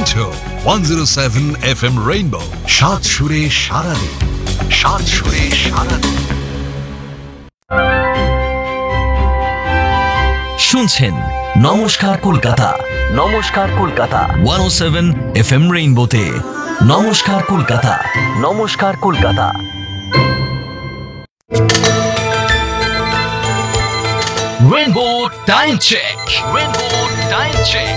শুনছো 107 FM rainbow, সাত সুরে সারাদিন, সাত সুরে সারাদিন। শুনছেন নমস্কার কলকাতা, নমস্কার কলকাতা 107 FM রেইনবোতে। নমস্কার কলকাতা, নমস্কার Kolkata. Rainbow time check, rainbow time check.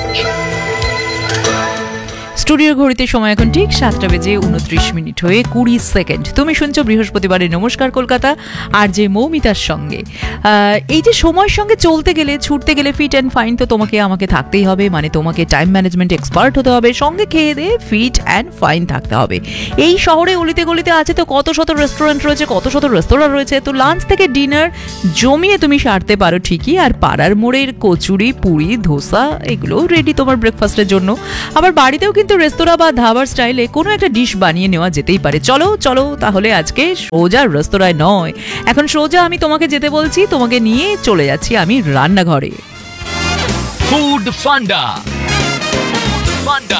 স্টুডিওর ঘড়িতে সময় এখন ঠিক 7:29 হয়ে 20 সেকেন্ড। তুমি শুনছো বৃহস্পতিবারের নমস্কার কলকাতা আর যে মৌমিতার সঙ্গে। এই যে সময়ের সঙ্গে চলতে গেলে, ছুটতে গেলে ফিট অ্যান্ড ফাইন তো তোমাকে আমাকে থাকতেই হবে, মানে তোমাকে টাইম ম্যানেজমেন্ট এক্সপার্ট হতে হবে, সঙ্গে খেয়ে দিয়ে ফিট অ্যান্ড ফাইন থাকতে হবে। এই শহরে অলিতে গলিতে আছে তো কত শত রেস্টুরেন্ট রয়েছে, কত শত রেস্তোরাঁ রয়েছে, তো লাঞ্চ থেকে ডিনার জমিয়ে তুমি সারতে পারো ঠিকই। আর পাড়ার মোড়ের কচুরি, পুরি, ধোসা এগুলো রেডি তোমার ব্রেকফাস্টের জন্য। আবার বাড়িতেও কিন্তু রেস্তোরাঁ বা ধাবার স্টাইলে কোনো একটা ডিশ বানিয়ে নেওয়া যেতেই পারে। চলো চলো তাহলে আজকে সোজা রেস্তোরাঁয় নয়, এখন সোজা আমি তোমাকে যেতে বলছি, তোমাকে নিয়ে চলে যাচ্ছি আমি রান্নাঘরে। ফুড ফান্ডা, ফান্ডা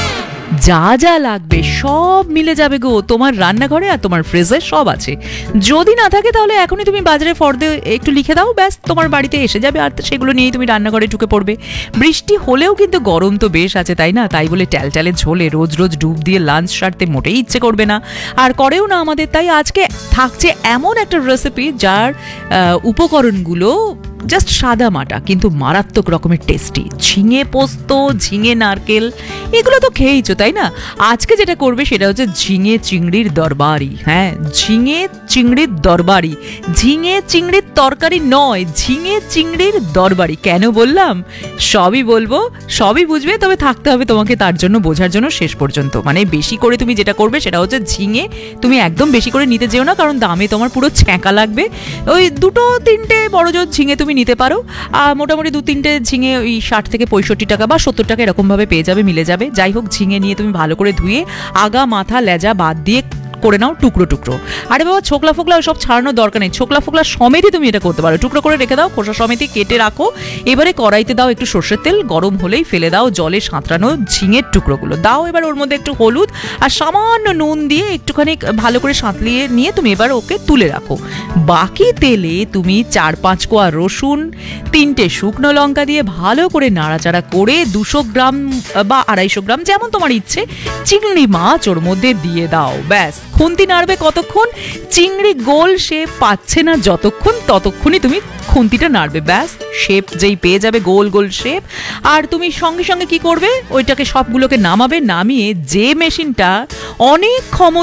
যা যা লাগবে সব মিলে যাবে গো তোমার রান্নাঘরে, আর তোমার ফ্রিজে সব আছে। যদি না থাকে তাহলে এখনই তুমি বাজারে ফর্দে একটু লিখে দাও, ব্যাস তোমার বাড়িতে এসে যাবে, আর সেগুলো নিয়েই তুমি রান্নাঘরে ঢুকে পড়বে। বৃষ্টি হলেও কিন্তু গরম তো বেশ আছে, তাই না? তাই বলে ট্যালট্যালে ঝোলে রোজ রোজ ডুব দিয়ে লাঞ্চ সারতে মোটেই ইচ্ছে করবে না, আর করেও না আমাদের। তাই আজকে থাকছে এমন একটা রেসিপি যার উপকরণগুলো জাস্ট সাদা মাটা কিন্তু মারাত্মক রকমের টেস্টি। ঝিঙে পোস্ত, ঝিঙে নারকেল এগুলো তো খেয়েইছো, তাই না? আজকে যেটা করবে সেটা হচ্ছে ঝিঙে চিংড়ির দরবারি। হ্যাঁ, ঝিঙে চিংড়ির দরবারি, ঝিঙে চিংড়ির তরকারি নয়, ঝিঙে চিংড়ির দরবারি। কেন বললাম? সবই বলবো, সবই বুঝবে, তবে থাকতে হবে তোমাকে তার জন্য, বোঝার জন্য শেষ পর্যন্ত। মানে বেশি করে তুমি যেটা করবে সেটা হচ্ছে ঝিঙে তুমি একদম বেশি করে নিতে যেও না, কারণ দামে তোমার পুরো ছ্যাঁকা লাগবে। ওই 2-3টে বড় জোর ঝিঙে তুমি নিতে পারো, আর মোটামুটি 2-3টে ঝিঙে ওই 60 থেকে 65 টাকা বা 70 টাকা এরকমভাবে পেয়ে যাবে, মিলে যাবে। যাই হোক, ঝিঙে নিয়ে তুমি ভালো করে ধুয়ে আগা মাথা লেজা বাদ দিয়ে করে নাও টুকরো টুকরো। আরে বাবা, ছোকলা ফোকলা ওসব ছাড়ানোর দরকার নেই, ছোকলা ফোকলা সমেতই তুমি এটা করতে পারো। টুকরো করে রেখে দাও, খোসা সমেতই কেটে রাখো। এবারে কড়াইতে দাও একটু সর্ষের তেল, গরম হলেই ফেলে দাও জলে সাঁতরানো ঝিঙের টুকরোগুলো। দাও এবার ওর মধ্যে একটু হলুদ আর সামান্য নুন দিয়ে একটুখানি ভালো করে সাঁতলিয়ে নিয়ে তুমি এবার ওকে তুলে রাখো। বাকি তেলে তুমি 4-5 কোয়া রসুন, 3টে শুকনো লঙ্কা দিয়ে ভালো করে নাড়াচাড়া করে 200 গ্রাম বা 250 গ্রাম যেমন তোমার ইচ্ছে চিংড়ি মাছ ওর মধ্যে দিয়ে দাও। ব্যাস, খুন্তি নাড়বে কতক্ষণ? চিংড়ি গোল শেপ পাচ্ছে না যতক্ষণ, ততক্ষণই তুমি খুন্তিটা নাড়বে। ব্যাস, শেপ যেই পেয়ে যাবে গোল গোল শেপ, আর তুমি সঙ্গে সঙ্গে কি করবে, ওইটাকে সবগুলোকে নামাবে। নামিয়ে যে মেশিনটা অনেক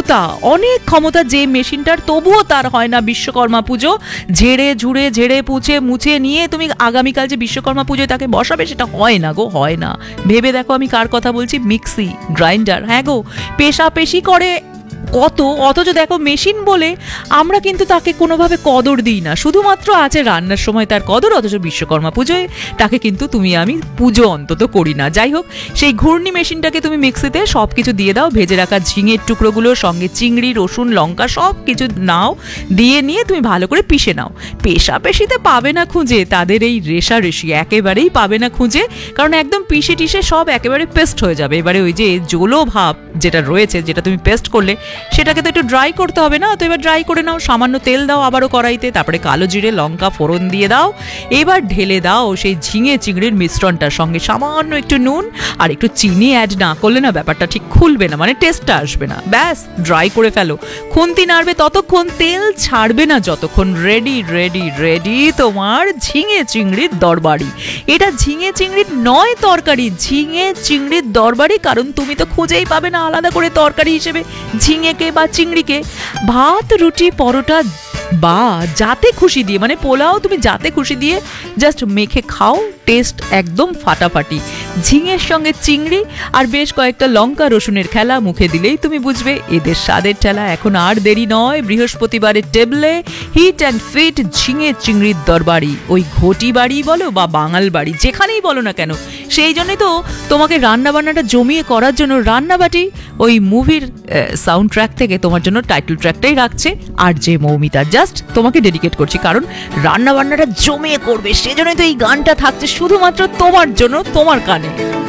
ক্ষমতা যে মেশিনটার, তবুও তার হয় না বিশ্বকর্মা পুজো, ঝেড়ে ঝুড়ে ঝেড়ে মুছে নিয়ে তুমি আগামীকাল যে বিশ্বকর্মা পুজোয় তাকে বসাবে, সেটা হয় না গো, হয় না। ভেবে দেখো আমি কার কথা বলছি, মিক্সি গ্রাইন্ডার। হ্যাঁ গো, পেশাপেশি করে কত, অথচ দেখো মেশিন বলে আমরা কিন্তু তাকে কোনোভাবে কদর দিই না, শুধুমাত্র আছে রান্নার সময় তার কদর, অথচ বিশ্বকর্মা পুজোয় তাকে কিন্তু তুমি আমি পুজো অন্তত করি না। যাই হোক, সেই ঘূর্ণি মেশিনটাকে তুমি মিক্সিতে সব কিছু দিয়ে দাও, ভেজে রাখা ঝিঙের টুকরোগুলোর সঙ্গে চিংড়ি, রসুন, লঙ্কা সব কিছু নাও, দিয়ে নিয়ে তুমি ভালো করে পিষে নাও। পেশাপেশিতে পাবে না খুঁজে তাদের এই রেশারেশি, একেবারেই পাবে না খুঁজে, কারণ একদম পিষে টিষে সব একেবারে পেস্ট হয়ে যাবে। এবারে ওই যে জলো ভাব যেটা রয়েছে, যেটা তুমি পেস্ট করলে, সেটাকে তো একটু ড্রাই করতে হবে না? তো এবার ড্রাই করে নাও, সামান্য তেল দাও আবারও কড়াইতে, তারপরে কালো জিরে লঙ্কা ফোড়ন দিয়ে দাও। এবার ঢেলে দাও সেই ঝিঙে চিংড়ির মিশ্রণটার সঙ্গে সামান্য একটু নুন আর একটু চিনি অ্যাড না করলে না ব্যাপারটা ঠিক খুলবে না, মানে টেস্টটা আসবে না। ব্যাস, ড্রাই করে ফেলো, খুন্তি নাড়বে ততক্ষণ, তেল ছাড়বে না যতক্ষণ। রেডি রেডি রেডি তোমার ঝিঙে চিংড়ির দরবারি। এটা ঝিঙে চিংড়ির নয় তরকারি, ঝিঙে চিংড়ির দরবারি, কারণ তুমি তো খুঁজেই পাবে না আলাদা করে তরকারি হিসেবে ঝিঙেকে বা চিংড়িকে। ভাত, রুটি, পরোটা বা যাতে খুশি দিয়ে, মানে পোলাও তুমি যাতে খুশি দিয়ে জাস্ট মেখে খাও, টেস্ট একদম ফাটাফাটি। ঝিঙের সঙ্গে চিংড়ি আর বেশ কয়েকটা লঙ্কা রসুনের খেলা মুখে দিলেই তুমি বুঝবে এদের স্বাদের ঠেলা। এখন আর দেরি নয়, বৃহস্পতিবারের টেবলে হিট অ্যান্ড ফিট ঝিঙে চিংড়ির দরবারি। ওই ঘটি বাড়ি বলো বা বাঙাল বাড়ি, যেখানেই বলো না কেন, সেই জন্যই তো তোমাকে রান্নাবান্নাটা জমিয়ে করার জন্য রান্নাবাটি ওই মুভির সাউন্ড ট্র্যাক থেকে তোমার জন্য টাইটেল ট্র্যাকটাই রাখছে আর যে মৌমিতা। জাস্ট তোমাকে ডেডিকেট করছি, কারণ রান্নাবান্নাটা জমিয়ে করবে, সেজন্যই তো এই গানটা থাকছে শুধুমাত্র তোমার জন্য, তোমার কানে।